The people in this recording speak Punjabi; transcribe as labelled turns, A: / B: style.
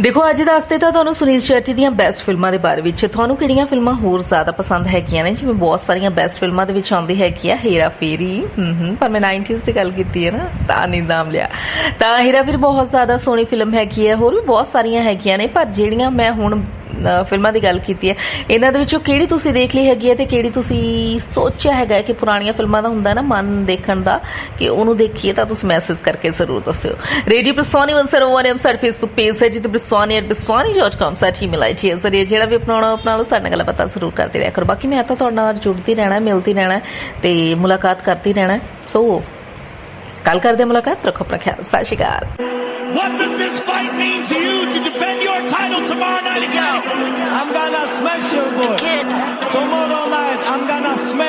A: देखो अज दसते तो तुहानूं सुनील शेट्टी ਦੀਆਂ ਬੈਸਟ ਫਿਲਮਾਂ ਦੇ ਬਾਰੇ ਵਿੱਚ ਤੁਹਾਨੂੰ ਕਿਹੜੀਆਂ ਫਿਲਮਾਂ ਹੋਰ ਜ਼ਿਆਦਾ ਪਸੰਦ ਹੈਗੀਆਂ ਨੇ ਜਿਵੇਂ ਬਹੁਤ ਸਾਰੀਆਂ ਬੈਸਟ ਫਿਲਮਾਂ ਦੇ ਵਿੱਚ ਆਉਂਦੀ ਹੈਗੀ ਆ ਹੇਰਾ ਫੇਰੀ ਪਰ ਮੈਂ 90s ਦੀ ਗੱਲ ਕੀਤੀ ਹੈ ਨਾ ਤਾਂ ਨਹੀਂ ਨਾਮ ਲਿਆ ਤਾਂ ਹੇਰਾ ਫੇਰੀ ਬਹੁਤ ਜ਼ਿਆਦਾ ਸੋਹਣੀ ਫਿਲਮ ਹੈਗੀ ਹੈ ਹੋਰ ਵੀ ਬਹੁਤ ਸਾਰੀਆਂ ਹੈਗੀਆਂ ਨੇ ਪਰ ਜਿਹੜੀਆਂ ਮੈਂ ਹੁਣ ਫਿਲਮਾਂ ਦੀ ਗੱਲ ਕੀਤੀ ਹੈ ਇਹਨਾਂ ਦੇ ਵਿੱਚੋਂ ਕਿਹੜੀ ਤੁਸੀਂ ਦੇਖ ਲਈ ਹੈਗੀ ਹੈ ਤੇ ਕਿਹੜੀ ਤੁਸੀਂ ਸੋਚਿਆ ਹੈਗਾ ਕਿ ਪੁਰਾਣੀਆਂ ਫਿਲਮਾਂ ਦਾ ਹੁੰਦਾ ਨਾ ਮਨ ਦੇਖਣ ਦਾ ਕਿ ਉਹਨੂੰ ਦੇਖੀਏ ਤਾਂ ਤੁਸੀਂ ਮੈਸੇਜ ਕਰਕੇ ਜ਼ਰੂਰ ਦੱਸਿਓ ਰੇਡੀਓ ਬ੍ਰਿਸਵਾਨੀ 101 ਸਾਡੇ ਫੇਸਬੁੱਕ ਪੇਜ ਹੈ ਜਿੱਥੇ briswani@briswani.com ਸਾਡੀ ਈਮੇਲ ਆਈਡੀ ਹੈ ਜ਼ਰੀਏ ਜਿਹੜਾ ਵੀ अपना लो साडे नाल गल्लबात ਜ਼ਰੂਰ करते रहा करो बाकी मैं तो तुहाडे नाल जुड़ती रहना मिलती रहना ते मुलाकात करती रहना सो कल करदे मुलाकात रखो अपना ख्याल सत श्री अकाल
B: What does this fight mean to you to defend your title tomorrow night again?
C: I'm gonna smash you, boy. Tomorrow night I'm gonna smash